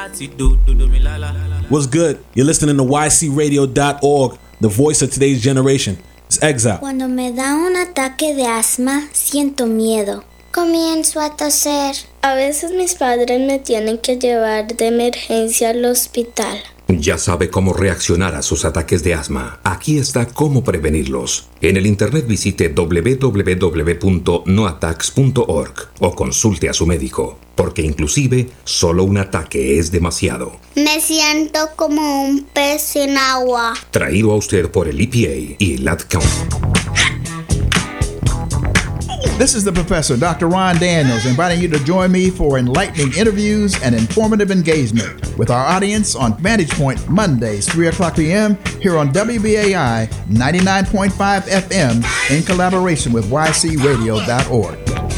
What's good? You're listening to ycradio.org, the voice of today's generation. It's Exile. Cuando me da un ataque de asma, siento miedo. Comienzo a toser. A veces mis padres me tienen que llevar de emergencia al hospital. Ya sabe cómo reaccionar a sus ataques de asma. Aquí está cómo prevenirlos. En el internet visite www.noattacks.org o consulte a su médico, porque inclusive solo un ataque es demasiado. Me siento como un pez sin agua. Traído a usted por el EPA y el Ad Council. This is the Professor, Dr. Ron Daniels, inviting you to join me for enlightening interviews and informative engagement with our audience on Vantage Point Mondays, 3 o'clock p.m. here on WBAI 99.5 FM in collaboration with ycradio.org.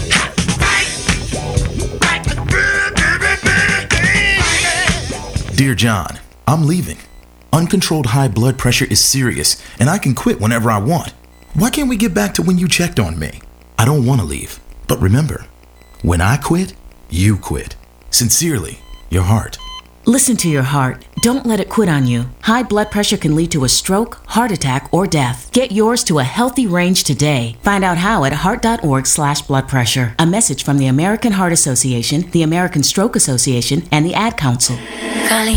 Dear John, I'm leaving. Uncontrolled high blood pressure is serious, and I can quit whenever I want. Why can't we get back to when you checked on me? I don't want to leave, but remember, when I quit, you quit. Sincerely, your heart. Listen to your heart. Don't let it quit on you. High blood pressure can lead to a stroke, heart attack, or death. Get yours to a healthy range today. Find out how at heart.org/blood pressure. A message from the American Heart Association, the American Stroke Association, and the Ad Council.